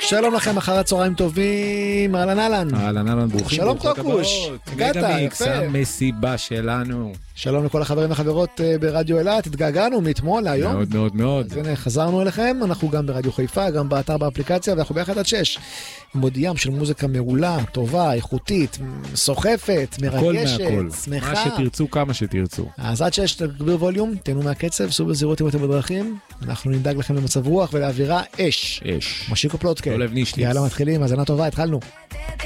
שלום לכם, אחר הצהריים טובים, אהלן, ברוכים. שלום קוקוש, הגעת, יפה. מסיבה שלנו. שלום לכל החברים והחברות ברדיו אילת, התגעגענו מאתמול להיום. מאוד מאוד מאוד. אז הנה, חזרנו אליכם, אנחנו גם ברדיו חיפה, גם באתר באפליקציה, ואנחנו ביחד עד 6. עם עוד ים של מוזיקה מעולה, טובה, איכותית, סוחפת, מרגשת, שמחה. מה שתרצו, כמה שתרצו. אז עד 6 תגביר ווליום, תהנו מהקצב, סעו בזהירות אם אתם בדרכים, אנחנו נדאג לכם למצב רוח ולאווירה אש. אש. משיקו פלודקאסט. לא לב נישליץ. יאללה, מתחילים, האזנה טובה, התחלנו.